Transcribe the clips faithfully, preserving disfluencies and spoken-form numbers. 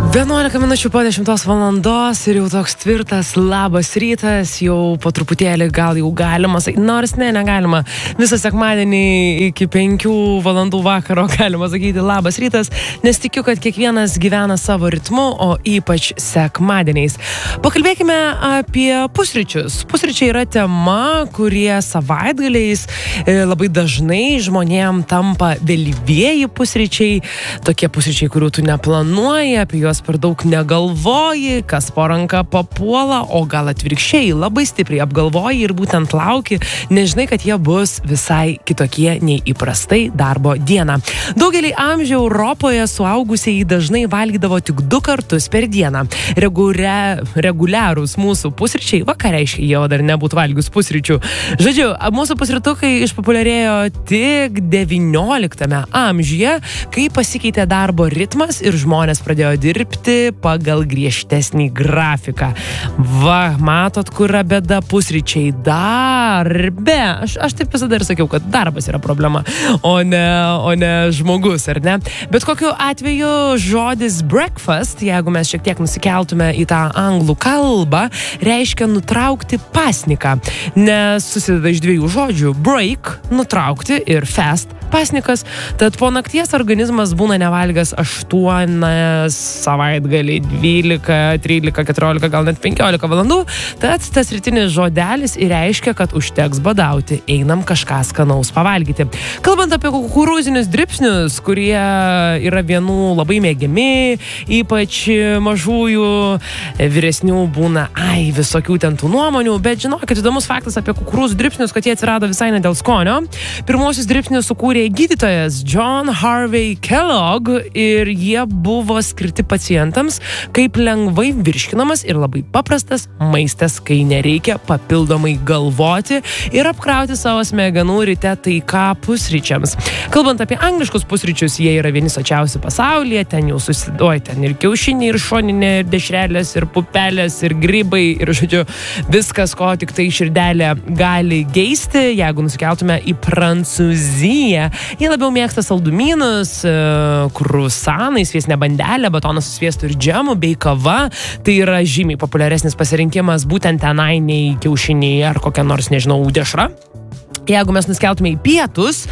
vienuolika minučių po dešimtos valandos ir jau toks tvirtas labas rytas, jau po truputėlį gal jau galima, nors ne, negalima. Visą sekmadienį iki penkių valandų vakaro galima sakyti labas rytas, nes tikiu, kad kiekvienas gyvena savo ritmu, o ypač sekmadieniais. Pakalbėkime apie pusryčius. Pusryčiai yra tema, kurie savaitgaliais labai dažnai žmonėm tampa vėlyvieji pusryčiai, tokie pusryčiai, kurių tu neplanuoji, apie juos per daug negalvoji, kas po ranka papuola, o gal atvirkščiai labai stipriai apgalvoji ir būtent lauki, nežinai, kad jie bus visai kitokie nei įprastai darbo dieną. Daugelį amžių Europoje suaugusiai dažnai valgydavo tik du kartus per dieną. Regulia, reguliarūs mūsų pusryčiai, va ką reiškia, jie dar nebūtų valgius pusryčių. Žodžiu, mūsų pusrytukai išpopuliarėjo tik devynioliktame amžiuje, kai pasikeitė darbo ritmas ir žmonės pradėjo dirbti pagal griežtesnį grafiką. Va, matot, kur yra bėda, pusryčiai darbe. Aš, aš taip visada ir sakiau, kad darbas yra problema, o ne, o ne žmogus, ar ne? Bet kokiu atveju žodis breakfast, jeigu mes šiek tiek nusikeltume į tą anglų kalbą, reiškia nutraukti pasniką, nes susideda iš dviejų žodžių. Break, nutraukti, ir fast, pasnikas. Tad po nakties organizmas būna nevalgęs aštuonias savaitgalį, dvylika, trylika, keturiolika, gal net penkiolika valandų. Tad tas rytinis žodelis ir reiškia, kad užteks badauti, einam kažką skanaus pavalgyti. Kalbant apie kukurūzinius dribsnius, kurie yra vienų labai mėgiami, ypač mažųjų, vyresnių būna, ai, visokių ten tų nuomonių, bet žinokit, įdomus faktas apie kukurūzų dribsnius, kad jie atsirado visai ne dėl skonio. Pirmosius dribsnius sukūrė gydytojas John Harvey Kellogg ir jie buvo skirti pacientams kaip lengvai virškinamas ir labai paprastas maistas, kai nereikia papildomai galvoti ir apkrauti savo smegenų ryte tai ką pusryčiams. Kalbant apie angliškus pusryčius, jie yra vieni sočiausi pasaulyje, ten jau susiduoja, ten ir kiaušiniai, ir šoninė, ir dešrelės, ir pupelės, ir grybai, ir žodžiu, viskas, ko tik tai širdelė gali geisti. Jeigu nusikeltume į Prancūziją, jie labiau mėgsta saldumynus, kruasanai, sviestinę bandelę, batoną su sviestu ir džemu bei kava. Tai yra žymiai populiaresnis pasirinkimas būtent tenai nei kiaušiniai ar kokia nors, nežinau, dešra. Jeigu mes nuskeltume į pietus,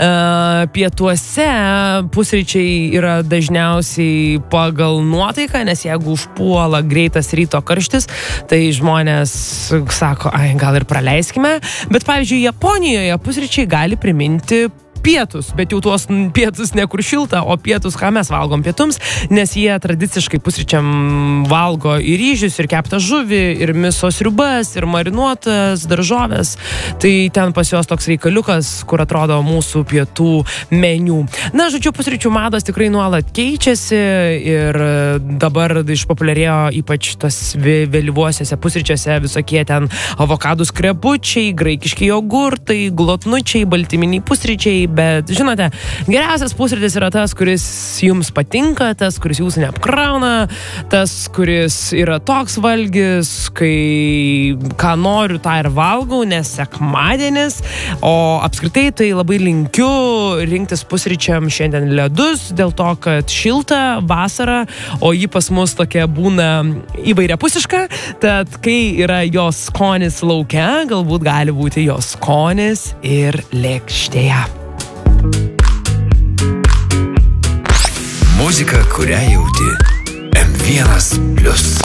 pietuose pusryčiai yra dažniausiai pagal nuotaiką, nes jeigu užpuola greitas ryto karštis, tai žmonės sako, ai, gal ir praleiskime. Bet pavyzdžiui, Japonijoje pusryčiai gali priminti pietus, bet jau tuos pietus ne kur šilta, o pietus, ką mes valgom pietums, nes jie tradiciškai pusryčiam valgo ir ryžius, ir keptą žuvį, ir misos sriubas, ir marinuotas daržovės. Tai ten pas juos toks reikaliukas, kur atrodo mūsų pietų meniu. Na, žodžiu, pusryčių mados tikrai nuolat keičiasi ir dabar išpopuliarėjo ypač tos vėlyvuosiuose pusryčiuose visokie ten avokadų skrebučiai, graikiški jogurtai, glotnučiai, baltyminiai pusryčiai. Bet, žinote, geriausias pusrytis yra tas, kuris jums patinka, tas, kuris jūsų neapkrauna, tas, kuris yra toks valgis, kai ką noriu, tą ir valgau, nes sekmadienis, o apskritai tai labai linkiu rinktis pusryčiam šiandien ledus, dėl to, kad šilta vasara, o ji pas mus tokia būna įvairiapusiška, tad kai yra jos skonis laukia, galbūt gali būti jos skonis ir lėkštėje. Muzika, kurią jauti. em vienas plius.